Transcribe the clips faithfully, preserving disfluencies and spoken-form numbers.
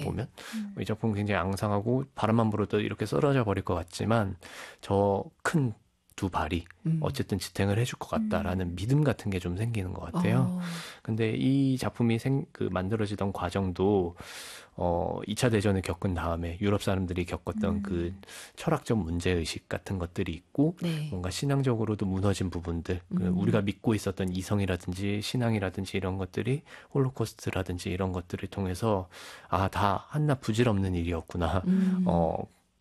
보면 음. 이 작품 굉장히 앙상하고 바람만 불어도 이렇게 쓰러져 버릴 것 같지만 저 큰 두 발이 음. 어쨌든 지탱을 해줄 것 같다라는 음. 믿음 같은 게 좀 생기는 것 같아요. 어. 근데 이 작품이 생, 그 만들어지던 과정도 어, 이 차 대전을 겪은 다음에 유럽 사람들이 겪었던 음. 그 철학적 문제의식 같은 것들이 있고 네. 뭔가 신앙적으로도 무너진 부분들 음. 그 우리가 믿고 있었던 이성이라든지 신앙이라든지 이런 것들이 홀로코스트라든지 이런 것들을 통해서 아, 다 한낱 부질없는 일이었구나. 음. 어,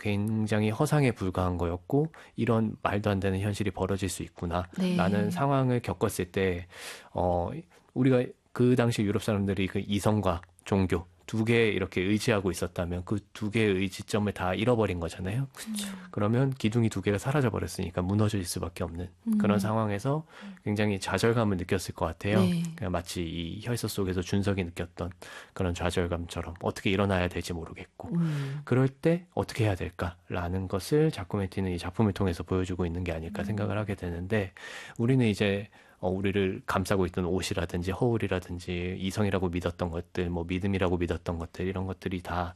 굉장히 허상에 불과한 거였고 이런 말도 안 되는 현실이 벌어질 수 있구나 네. 라는 상황을 겪었을 때 어, 우리가 그 당시 유럽 사람들이 그 이성과 종교 두 개 이렇게 의지하고 있었다면 그 두 개의 의지점을 다 잃어버린 거잖아요. 그쵸. 그러면 기둥이 두 개가 사라져 버렸으니까 무너질 수밖에 없는 음. 그런 상황에서 굉장히 좌절감을 느꼈을 것 같아요. 네. 그냥 마치 이 혈서 속에서 준석이 느꼈던 그런 좌절감처럼 어떻게 일어나야 될지 모르겠고 음. 그럴 때 어떻게 해야 될까라는 것을 자코메티는 이 작품을 통해서 보여주고 있는 게 아닐까 음. 생각을 하게 되는데 우리는 이제 어, 우리를 감싸고 있던 옷이라든지 허울이라든지 이성이라고 믿었던 것들, 뭐 믿음이라고 믿었던 것들 이런 것들이 다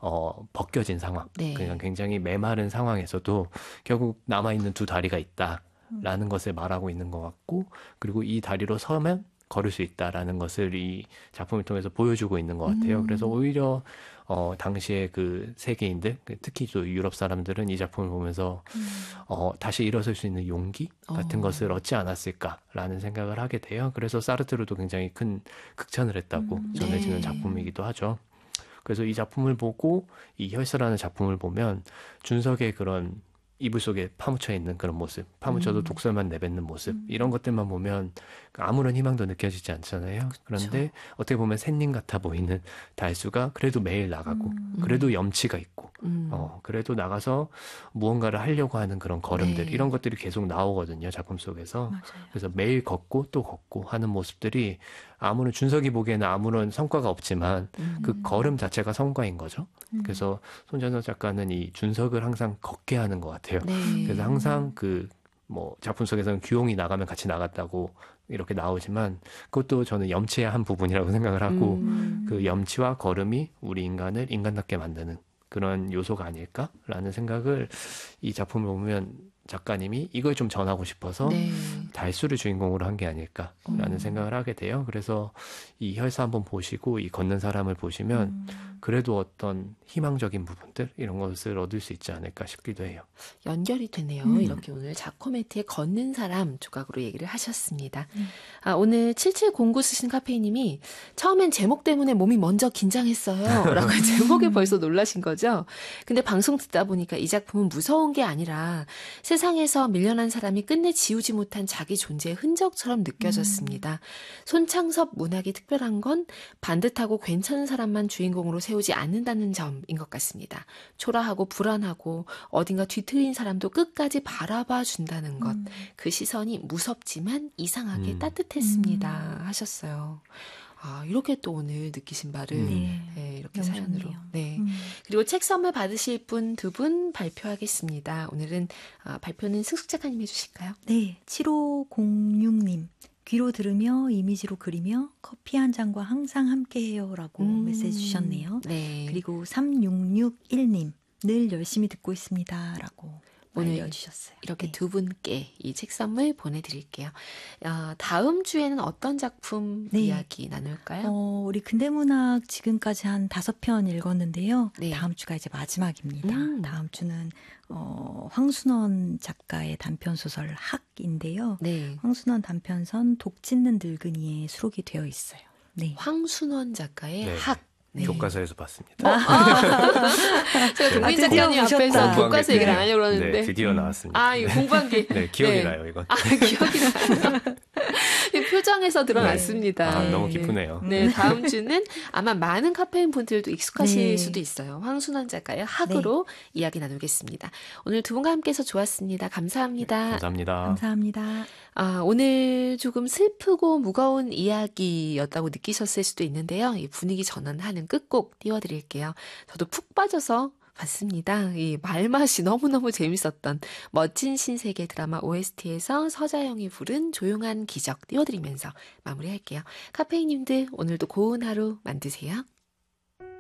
어, 벗겨진 상황. 네. 그냥 굉장히 메마른 상황에서도 결국 남아있는 두 다리가 있다라는 음. 것을 말하고 있는 것 같고 그리고 이 다리로 서면 걸을 수 있다라는 것을 이 작품을 통해서 보여주고 있는 것 같아요. 음. 그래서 오히려 어, 당시에 그 세계인들, 특히 또 유럽 사람들은 이 작품을 보면서 음. 어, 다시 일어설 수 있는 용기 같은 어. 것을 얻지 않았을까라는 생각을 하게 돼요. 그래서 사르트르도 굉장히 큰 극찬을 했다고 음. 전해지는 네. 작품이기도 하죠. 그래서 이 작품을 보고 이 혈서라는 작품을 보면 준석의 그런 이불 속에 파묻혀 있는 그런 모습, 파묻혀도 음. 독설만 내뱉는 모습 음. 이런 것들만 보면 아무런 희망도 느껴지지 않잖아요. 그쵸. 그런데 어떻게 보면 샌님 같아 보이는 달수가 그래도 매일 나가고 음. 그래도 염치가 있고 음. 어, 그래도 나가서 무언가를 하려고 하는 그런 걸음들 네. 이런 것들이 계속 나오거든요. 작품 속에서. 맞아요. 그래서 매일 걷고 또 걷고 하는 모습들이 아무런 준석이 보기에는 아무런 성과가 없지만 음. 그 걸음 자체가 성과인 거죠. 음. 그래서 손전선 작가는 이 준석을 항상 걷게 하는 것 같아요. 네. 그래서 항상 그 뭐 작품 속에서는 규용이 나가면 같이 나갔다고 이렇게 나오지만 그것도 저는 염치의 한 부분이라고 생각을 하고 음. 그 염치와 걸음이 우리 인간을 인간답게 만드는 그런 요소가 아닐까라는 생각을 이 작품을 보면 작가님이 이걸 좀 전하고 싶어서 네. 달수를 주인공으로 한 게 아닐까라는 음. 생각을 하게 돼요. 그래서 이 혈서 한번 보시고 이 걷는 사람을 보시면 음. 그래도 어떤 희망적인 부분들 이런 것을 얻을 수 있지 않을까 싶기도 해요. 연결이 되네요. 음. 이렇게 오늘 자코메티의 걷는 사람 조각으로 얘기를 하셨습니다. 음. 아, 오늘 칠칠공구 쓰신 카페이님이 처음엔 제목 때문에 몸이 먼저 긴장했어요. 라고 제목에 벌써 놀라신 거죠. 근데 방송 듣다 보니까 이 작품은 무서운 게 아니라 세상에서 밀려난 사람이 끝내 지우지 못한 자기 존재의 흔적처럼 느껴졌습니다. 음. 손창섭 문학이 특별한 건 반듯하고 괜찮은 사람만 주인공으로 세우지 않는다는 점인 것 같습니다. 초라하고 불안하고 어딘가 뒤틀린 사람도 끝까지 바라봐 준다는 것. 음. 그 시선이 무섭지만 이상하게 음. 따뜻했습니다. 음. 하셨어요. 아, 이렇게 또 오늘 느끼신 바를 네. 네, 이렇게 사연으로. 좋네요. 네. 음. 그리고 책 선물 받으실 분 두 분 발표하겠습니다. 오늘은 아, 발표는 승숙 작가님 해주실까요? 네. 칠오공육 님. 귀로 들으며 이미지로 그리며 커피 한 잔과 항상 함께해요 라고 음. 메시지 주셨네요. 네. 그리고 삼육육일 님. 늘 열심히 듣고 있습니다 라고 오늘 알려주셨어요. 이렇게 네. 두 분께 이 책 선물 보내드릴게요. 어, 다음 주에는 어떤 작품 네. 이야기 나눌까요? 어, 우리 근대문학 지금까지 한 다섯 편 읽었는데요. 네. 다음 주가 이제 마지막입니다. 음. 다음 주는 어, 황순원 작가의 단편소설 학인데요. 네. 황순원 단편선 독 짖는 늙은이에 수록이 되어 있어요. 네. 황순원 작가의 네. 학. 네. 교과서에서 봤습니다. 어? 아. 제가 동민 작가님 앞에서 교과서 얘기를 안 하려고 그러는데. 네, 드디어 나왔습니다. 아, 이거 공부한 게. 네, 기억이 네. 나요, 이건. 아, 기억이 나요. 표정에서 드러났습니다. 네. 아, 너무 기쁘네요. 네, 다음 주는 아마 많은 카페인 분들도 익숙하실 네. 수도 있어요. 황순원 작가의 학으로 네. 이야기 나누겠습니다. 오늘 두 분과 함께해서 좋았습니다. 감사합니다. 네, 감사합니다. 감사합니다. 아, 오늘 조금 슬프고 무거운 이야기였다고 느끼셨을 수도 있는데요. 이 분위기 전환하는 끝곡 띄워드릴게요. 저도 푹 빠져서 봤습니다. 이 말맛이 너무너무 재밌었던 멋진 신세계 드라마 오에스티에서 서자영이 부른 조용한 기적 띄워드리면서 마무리할게요. 카페인님들 오늘도 고운 하루 만드세요.